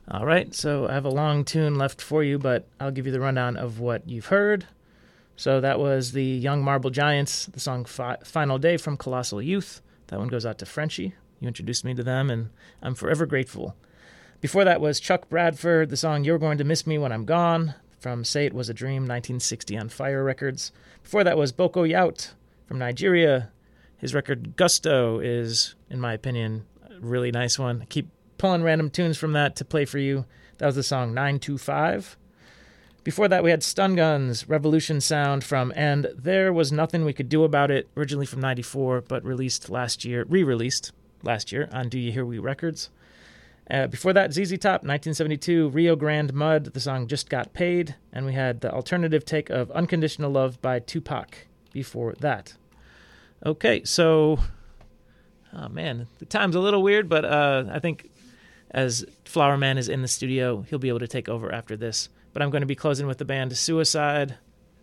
All right, so I have a long tune left for you, but I'll give you the rundown of what you've heard. So that was the Young Marble Giants, the song Final Day from Colossal Youth. That one goes out to Frenchie. You introduced me to them, and I'm forever grateful. Before that was Chuck Bradford, the song You're Going to Miss Me When I'm Gone, from Say It Was a Dream, 1960 on Fire Records. Before that was Boko Yaut from Nigeria. His record Gusto is, in my opinion, a really nice one. I keep pulling random tunes from that to play for you. That was the song 925. Before that, we had Stun Guns, Revolution Sound from And There Was Nothing We Could Do About It, originally from 94, but re-released last year on Do You Hear We Records. Before that, ZZ Top, 1972, Rio Grande Mud, the song Just Got Paid, and we had the alternative take of Unconditional Love by Tupac before that. Okay, so, oh man, the time's a little weird, but I think as Flower Man is in the studio, he'll be able to take over after this. But I'm going to be closing with the band Suicide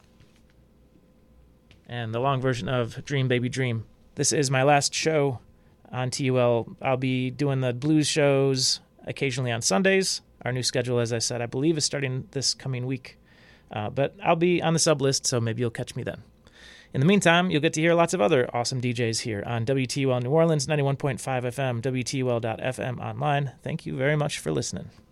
and the long version of Dream Baby Dream. This is my last show on TUL. I'll be doing the blues shows occasionally on Sundays. Our new schedule, as I said, I believe is starting this coming week. But I'll be on the sub list, so maybe you'll catch me then. In the meantime, you'll get to hear lots of other awesome DJs here on WTUL New Orleans, 91.5 FM, WTUL.FM online. Thank you very much for listening.